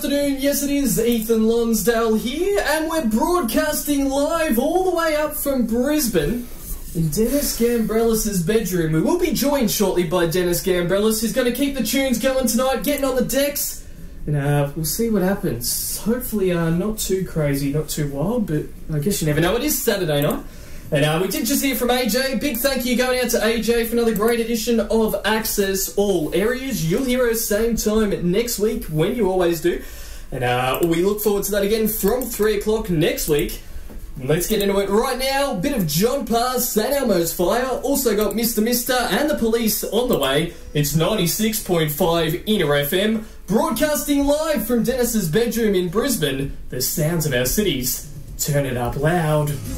afternoon. Yes, it is Ethan Lonsdale here, and we're broadcasting live all the way up from Brisbane in Dennis Gambrelis' bedroom. We will be joined shortly by Dennis Gambrelis, who's going to keep the tunes going tonight, getting on the decks, and we'll see what happens. Hopefully not too crazy, not too wild, but I guess you never know. It is Saturday night. And we did just hear from AJ. Big thank you going out to AJ for another great edition of Access All Areas. You'll hear us same time next week, when you always do. And we look forward to that again from 3 o'clock next week. Let's get into it right now. Bit of John Parr's St Elmo's Fire. Also got Mr. Mister and the Police on the way. It's 96.5 Inner FM. Broadcasting live from Dennis's bedroom in Brisbane. The sounds of our cities. Turn it up loud.